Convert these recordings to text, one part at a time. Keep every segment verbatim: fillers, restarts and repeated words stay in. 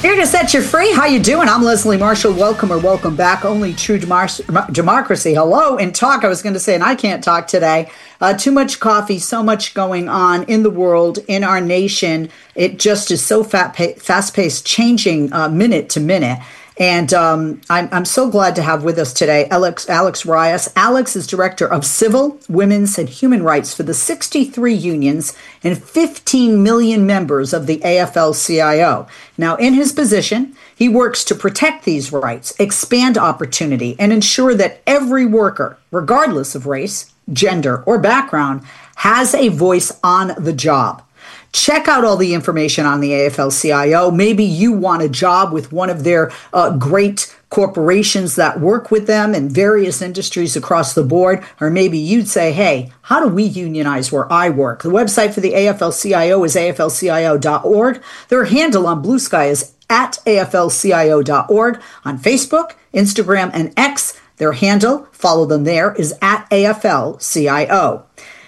Here to set you free. How you doing? I'm Leslie Marshall. Welcome or welcome back. Only true demar- democracy. Hello and talk. I was going to say, and I can't talk today. Uh, too much coffee, so much going on in the world, in our nation. It just is so fat pa- fast-paced, changing uh, minute to minute. And um, I'm, I'm so glad to have with us today Alex, Alex Reyes. Alex is Director of Civil, Women's, and Human Rights for the sixty-three unions and fifteen million members of the A F L C I O. Now, in his position, he works to protect these rights, expand opportunity, and ensure that every worker, regardless of race, gender, or background, has a voice on the job. Check out all the information on the A F L C I O. Maybe you want a job with one of their uh, great corporations that work with them in various industries across the board. Or maybe you'd say, hey, how do we unionize where I work? The website for the A F L C I O is A F L C I O dot org. Their handle on Blue Sky is at A F L C I O dot org. On Facebook, Instagram, and X, their handle, follow them there, is at A F L C I O.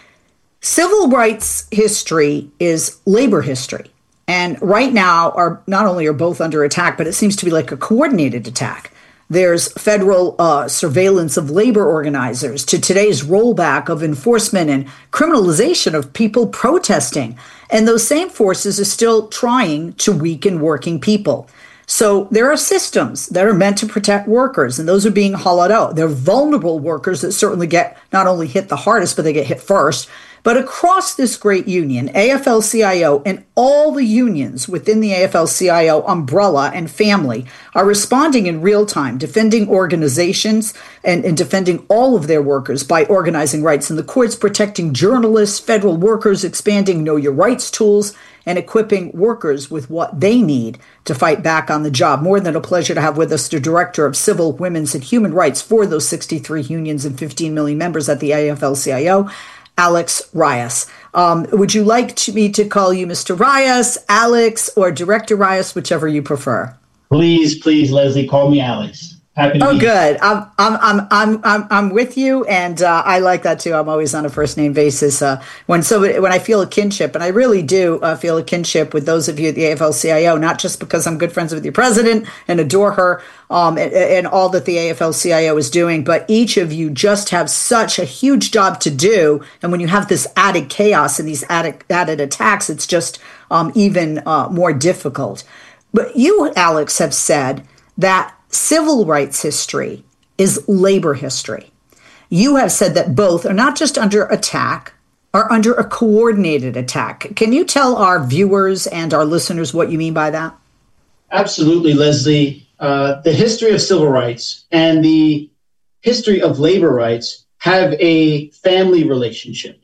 Civil rights history is labor history. And right now, are not only are both under attack, but it seems to be like a coordinated attack. There's federal uh, surveillance of labor organizers to today's rollback of enforcement and criminalization of people protesting. And those same forces are still trying to weaken working people. So there are systems that are meant to protect workers, and those are being hollowed out. They're vulnerable workers that certainly get not only hit the hardest, but they get hit first. But across this great union, A F L C I O and all the unions within the A F L C I O umbrella and family are responding in real time, defending organizations and, and defending all of their workers by organizing rights in the courts, protecting journalists, federal workers, expanding Know Your Rights tools, and equipping workers with what they need to fight back on the job. More than a pleasure to have with us the Director of Civil, Women's, and Human Rights for those sixty-three unions and fifteen million members at the A F L C I O, Alex Reyes. Um, would you like to, me to call you Mister Reyes, Alex, or Director Reyes, whichever you prefer? Please, please, Leslie, call me Alex. Happy to oh, be good. I'm, I'm, I'm, I'm, I'm, I'm with you, and uh, I like that too. I'm always on a first name basis uh, when so when I feel a kinship, and I really do uh, feel a kinship with those of you at the A F L C I O. Not just because I'm good friends with your president and adore her um, and, and all that the A F L C I O is doing, but each of you just have such a huge job to do. And when you have this added chaos and these added added attacks, it's just um, even uh, more difficult. But you, Alex, have said that civil rights history is labor history. You have said that both are not just under attack, are under a coordinated attack. Can you tell our viewers and our listeners what you mean by that? Absolutely, Leslie. Uh, the history of civil rights and the history of labor rights have a family relationship.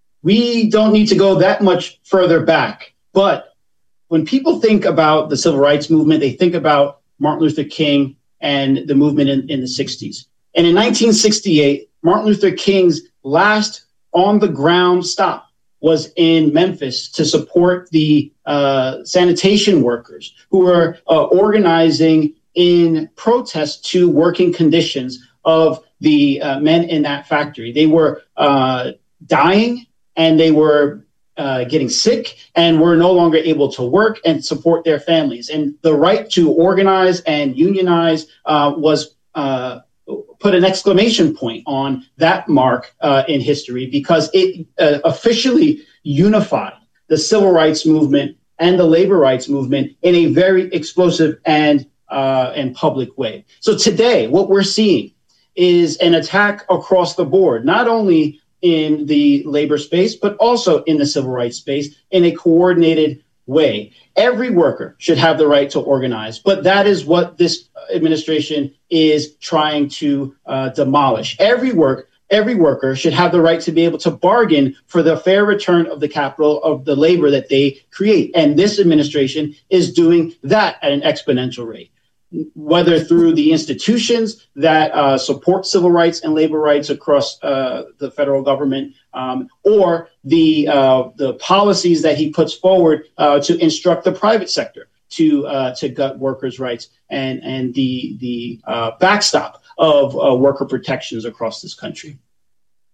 We don't need to go that much further back, but when people think about the civil rights movement, they think about Martin Luther King and the movement in, in the sixties. And in nineteen sixty-eight, Martin Luther King's last on-the-ground stop was in Memphis to support the uh, sanitation workers who were uh, organizing in protest to working conditions of the uh, men in that factory. They were uh, dying, and they were Uh, getting sick, and were no longer able to work and support their families. And the right to organize and unionize uh, was uh, put an exclamation point on that mark uh, in history, because it uh, officially unified the civil rights movement and the labor rights movement in a very explosive and uh, and public way. So today, what we're seeing is an attack across the board, not only in the labor space, but also in the civil rights space in a coordinated way. Every worker should have the right to organize, but that is what this administration is trying to uh, demolish. Every work, every worker should have the right to be able to bargain for the fair return of the capital of the labor that they create. And this administration is doing that at an exponential rate, whether through the institutions that uh, support civil rights and labor rights across uh, the federal government, um, or the uh, the policies that he puts forward uh, to instruct the private sector to uh, to gut workers' rights and and the the uh, backstop of uh, worker protections across this country.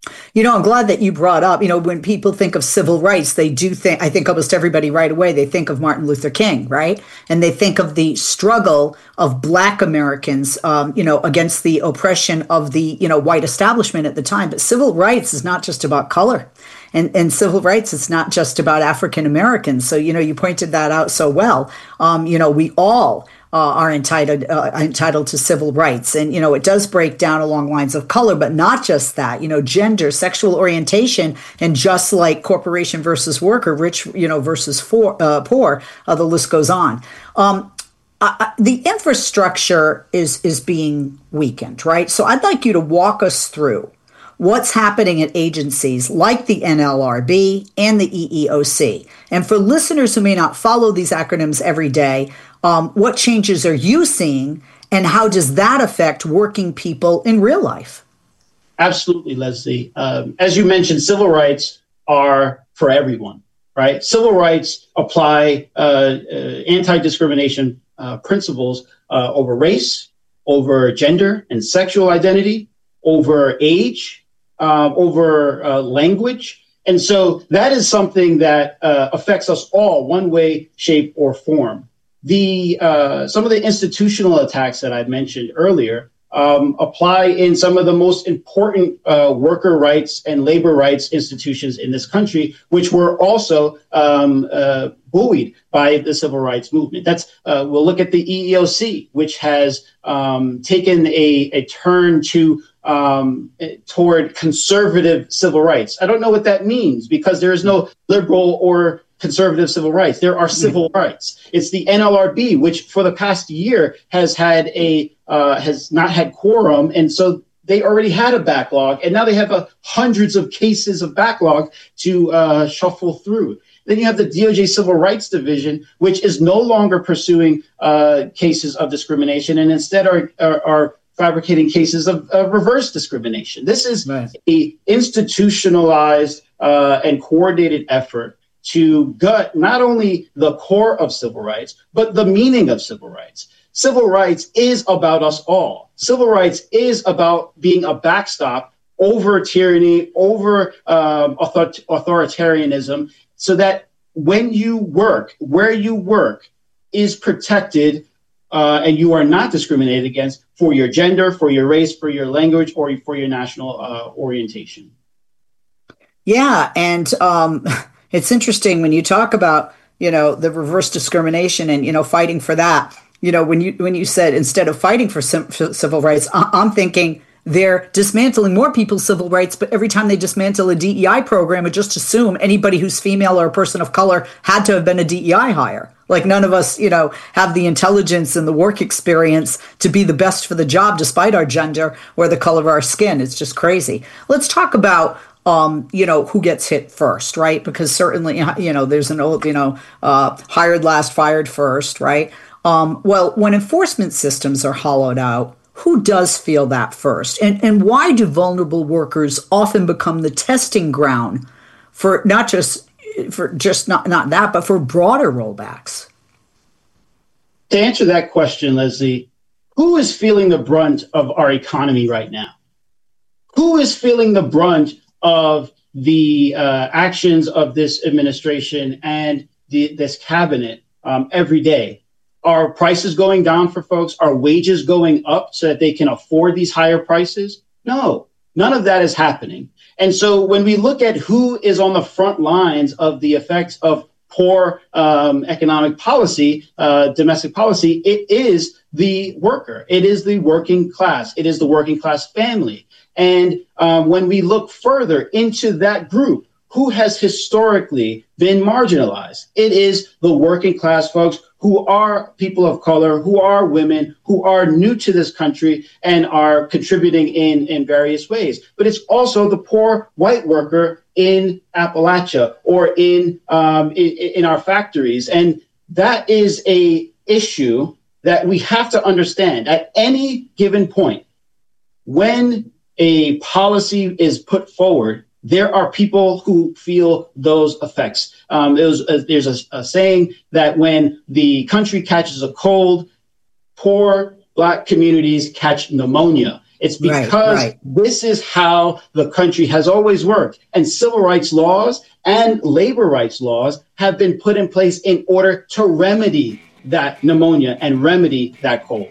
You know, I'm glad that you brought up, you know, when people think of civil rights, they do think, I think almost everybody right away, they think of Martin Luther King, right? And they think of the struggle of Black Americans, um, you know, against the oppression of the, you know, white establishment at the time. But civil rights is not just about color. And, and civil rights, it's not just about African Americans. So, you know, you pointed that out so well. Um, you know, we all Uh, are entitled uh, entitled to civil rights. And, you know, it does break down along lines of color, but not just that, you know, gender, sexual orientation, and just like corporation versus worker, rich, you know, versus for, uh, poor, uh, the list goes on. Um, I, the infrastructure is is being weakened, right? So I'd like you to walk us through what's happening at agencies like the N L R B and the E E O C. And for listeners who may not follow these acronyms every day, um, what changes are you seeing, and how does that affect working people in real life? Absolutely, Leslie. Um, as you mentioned, civil rights are for everyone, right? Civil rights apply uh, uh, anti-discrimination uh, principles uh, over race, over gender and sexual identity, over age, uh, over uh, language. And so that is something that uh, affects us all one way, shape, or form. The uh, some of the institutional attacks that I mentioned earlier um, apply in some of the most important uh, worker rights and labor rights institutions in this country, which were also um, uh, buoyed by the civil rights movement. That's uh, we'll look at the E E O C, which has um, taken a, a turn to um, toward conservative civil rights. I don't know what that means, because there is no liberal or conservative civil rights. There are civil mm-hmm. rights. It's the N L R B, which for the past year has had a uh, has not had quorum, and so they already had a backlog, and now they have uh, hundreds of cases of backlog to uh, shuffle through. Then you have the D O J Civil Rights Division, which is no longer pursuing uh, cases of discrimination, and instead are are, are fabricating cases of, of reverse discrimination. This is nice. a institutionalized uh, and coordinated effort to gut not only the core of civil rights, but the meaning of civil rights. Civil rights is about us all. Civil rights is about being a backstop over tyranny, over um, author- authoritarianism, so that when you work, where you work is protected uh, and you are not discriminated against for your gender, for your race, for your language, or for your national uh, orientation. Yeah, and um it's interesting when you talk about, you know, the reverse discrimination and, you know, fighting for that. You know, when you when you said instead of fighting for, sim- for civil rights, I- I'm thinking they're dismantling more people's civil rights. But every time they dismantle a D E I program, and just assume anybody who's female or a person of color had to have been a D E I hire. Like none of us, you know, have the intelligence and the work experience to be the best for the job, despite our gender or the color of our skin. It's just crazy. Let's talk about Um, you know, who gets hit first, right? Because certainly, you know, there's an old, you know, uh, hired last, fired first, right? Um, well, when enforcement systems are hollowed out, who does feel that first? And, and why do vulnerable workers often become the testing ground for not just, for just not, not that, but for broader rollbacks? To answer that question, Leslie, who is feeling the brunt of our economy right now? Who is feeling the brunt of the uh, actions of this administration and the, this cabinet um, every day? Are prices going down for folks? Are wages going up so that they can afford these higher prices? No, none of that is happening. And so when we look at who is on the front lines of the effects of poor um, economic policy, uh, domestic policy, it is the worker. It is the working class. It is the working class family. And um, when we look further into that group, who has historically been marginalized? It is the working class folks who are people of color, who are women, who are new to this country and are contributing in, in various ways. But it's also the poor white worker in Appalachia or in, um, in, in our factories. And that is a issue that we have to understand at any given point. When a policy is put forward, there are people who feel those effects. Um, there's a, there's a, a saying that when the country catches a cold, poor Black communities catch pneumonia. It's because right, right. this is how the country has always worked. And civil rights laws and labor rights laws have been put in place in order to remedy that pneumonia and remedy that cold.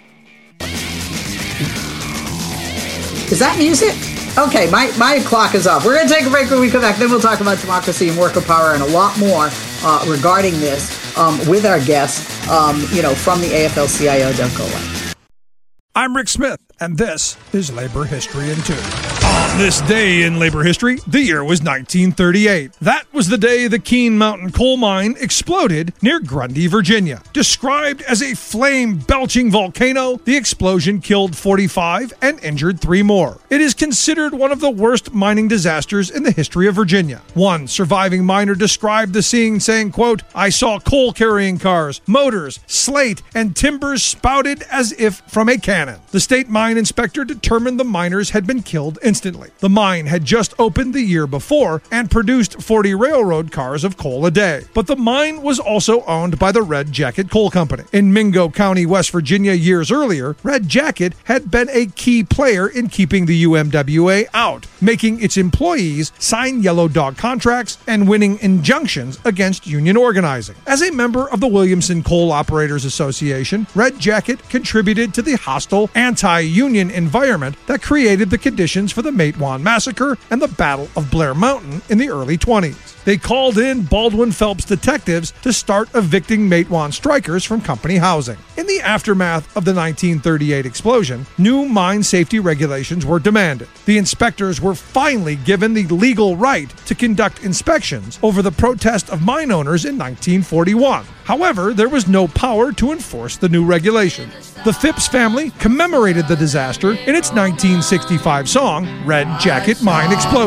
Is that music? Okay, my, my clock is off. We're going to take a break when we come back. Then we'll talk about democracy and worker power and a lot more uh, regarding this um, with our guests, um, you know, from the A F L C I O. Don't go away. I'm Rick Smith, and this is Labor History in Two. On this day in labor history, the year was nineteen thirty-eight. That was the day the Keene Mountain coal mine exploded near Grundy, Virginia. Described as a flame-belching volcano, the explosion killed forty-five and injured three more. It is considered one of the worst mining disasters in the history of Virginia. One surviving miner described the scene saying, quote, "I saw coal-carrying cars, motors, slate, and timbers spouted as if from a cannon." The state mine inspector determined the miners had been killed instantly. The mine had just opened the year before and produced forty railroad cars of coal a day. But the mine was also owned by the Red Jacket Coal Company. In Mingo County, West Virginia, years earlier, Red Jacket had been a key player in keeping the U M W A out, making its employees sign yellow dog contracts and winning injunctions against union organizing. As a member of the Williamson Coal Operators Association, Red Jacket contributed to the hostile anti-union environment that created the conditions for the Matewan Massacre and the Battle of Blair Mountain in the early twenties. They called in Baldwin Phelps detectives to start evicting Matewan strikers from company housing. In the aftermath of the nineteen thirty-eight explosion, new mine safety regulations were demanded. The inspectors were finally given the legal right to conduct inspections over the protest of mine owners in nineteen forty-one. However, there was no power to enforce the new regulations. The Phipps family commemorated the disaster in its nineteen sixty-five song, Red Jacket Mine Explosion.